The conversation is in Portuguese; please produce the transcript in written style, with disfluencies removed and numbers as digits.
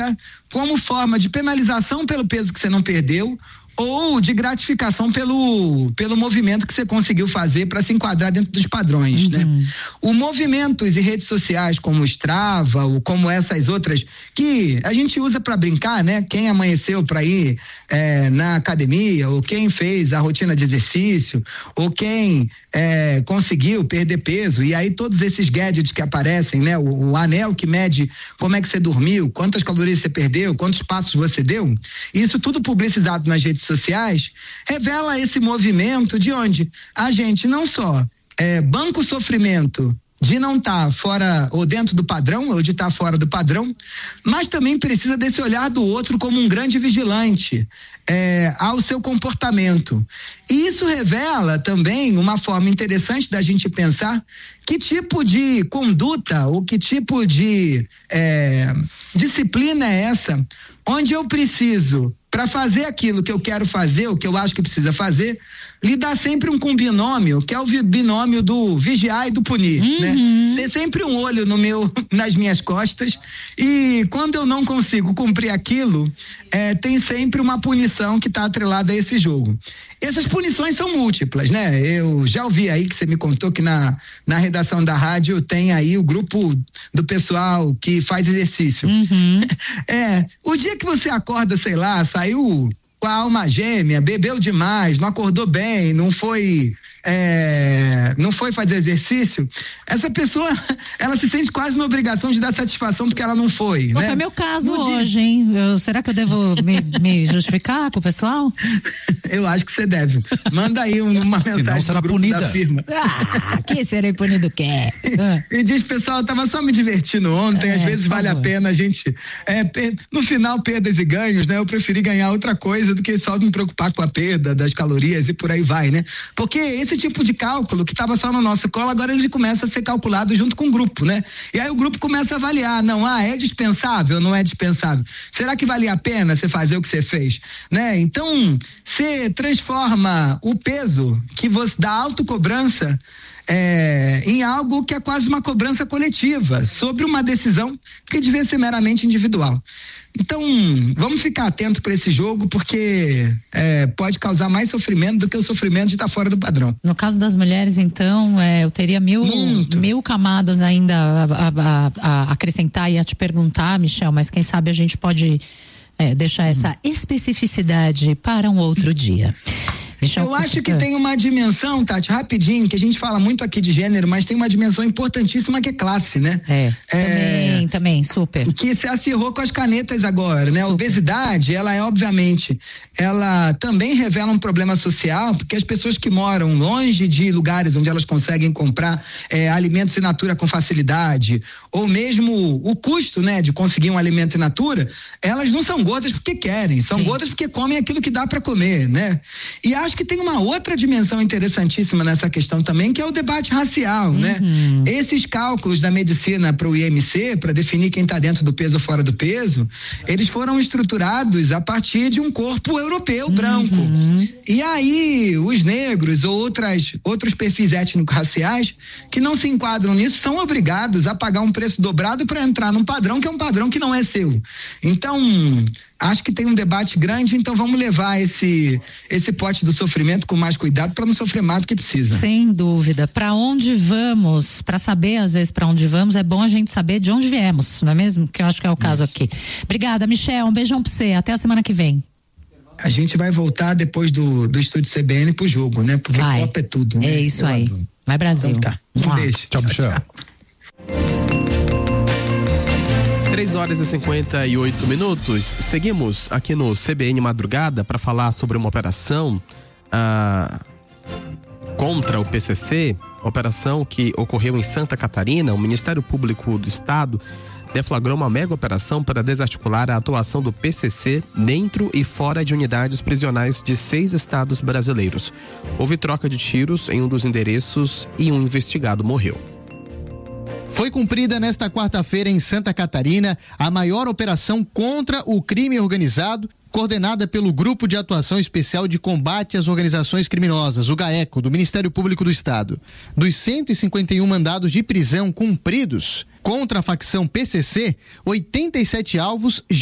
pública como forma de penalização pelo peso que você não perdeu ou de gratificação pelo movimento que você conseguiu fazer para se enquadrar dentro dos padrões, né? O movimentos e redes sociais como o Strava ou como essas outras que a gente usa para brincar, né? Quem amanheceu para ir na academia, ou quem fez a rotina de exercício, ou quem conseguiu perder peso, e aí todos esses gadgets que aparecem, né? O anel que mede como é que você dormiu, quantas calorias você perdeu, quantos passos você deu, isso tudo publicizado nas redes sociais, revela esse movimento de onde a gente não só banca o sofrimento de não estar fora ou dentro do padrão, ou de estar fora do padrão, mas também precisa desse olhar do outro como um grande vigilante ao seu comportamento. E isso revela também uma forma interessante da gente pensar que tipo de conduta ou que tipo de disciplina é essa, onde eu preciso, para fazer aquilo que eu quero fazer, o que eu acho que precisa fazer, lidar sempre com binômio, que é o binômio do vigiar e do punir, né? Ter sempre um olho nas minhas costas, e quando eu não consigo cumprir aquilo, tem sempre uma punição que está atrelada a esse jogo. Essas punições são múltiplas, né? Eu já ouvi aí que você me contou que na redação da rádio tem aí o grupo do pessoal que faz exercício. O dia que você acorda, sei lá, saiu com a alma gêmea, bebeu demais, não acordou bem, não foi fazer exercício, essa pessoa, ela se sente quase na obrigação de dar satisfação porque ela não foi, né? Foi meu caso hoje, hein? Será que eu devo me justificar com o pessoal? Eu acho que você deve. Manda aí uma mensagem. Senão será punida. Da firma. Que serei punido quer? E diz, pessoal, eu tava só me divertindo ontem, às vezes vale a pena a gente, no final, perdas e ganhos, né? Eu preferi ganhar outra coisa do que só me preocupar com a perda das calorias e por aí vai, né? Porque esse tipo de cálculo que estava só no nosso colo, agora ele começa a ser calculado junto com o grupo, né? E aí o grupo começa a avaliar, é dispensável ou não é dispensável? Será que valia a pena você fazer o que você fez, né? Então, você transforma o peso que você dá autocobrança em algo que é quase uma cobrança coletiva sobre uma decisão que devia ser meramente individual. Então, vamos ficar atento para esse jogo, porque pode causar mais sofrimento do que o sofrimento de estar fora do padrão. No caso das mulheres, então, eu teria mil camadas ainda a acrescentar e a te perguntar, Michel, mas quem sabe a gente pode deixar essa especificidade para um outro dia. Eu acho que tem uma dimensão, Tati, rapidinho, que a gente fala muito aqui de gênero, mas tem uma dimensão importantíssima que é classe, né? Também, super. Que se acirrou com as canetas agora, né? A obesidade, ela também revela um problema social, porque as pessoas que moram longe de lugares onde elas conseguem comprar alimentos in natura com facilidade, ou mesmo o custo, né, de conseguir um alimento in natura, elas não são gordas porque querem, são gordas porque comem aquilo que dá para comer, né? E acho que tem uma outra dimensão interessantíssima nessa questão também, que é o debate racial, né? Esses cálculos da medicina para o IMC, para definir quem está dentro do peso ou fora do peso, eles foram estruturados a partir de um corpo europeu branco. E aí, os negros ou outros perfis étnico-raciais que não se enquadram nisso são obrigados a pagar um preço dobrado para entrar num padrão que é um padrão que não é seu. Então, acho que tem um debate grande, então vamos levar esse pote do sofrimento com mais cuidado para não sofrer mais do que precisa. Sem dúvida. Para onde vamos? Para saber, às vezes, para onde vamos, é bom a gente saber de onde viemos, não é mesmo? Que eu acho que é o caso aqui. Obrigada, Michel. Um beijão para você. Até a semana que vem. A gente vai voltar depois do estúdio CBN pro jogo, né? Porque Copa é tudo, né? É isso aí. Vai, Brasil. Então tá. Um beijo. Tchau, Michel. 3h58. Seguimos aqui no CBN Madrugada para falar sobre uma operação contra o PCC, operação que ocorreu em Santa Catarina. O Ministério Público do Estado deflagrou uma mega operação para desarticular a atuação do PCC dentro e fora de unidades prisionais de 6 estados brasileiros. Houve troca de tiros em um dos endereços e um investigado morreu. Foi cumprida nesta quarta-feira em Santa Catarina a maior operação contra o crime organizado, coordenada pelo Grupo de Atuação Especial de Combate às Organizações Criminosas, o GAECO, do Ministério Público do Estado. Dos 151 mandados de prisão cumpridos contra a facção PCC, 87 alvos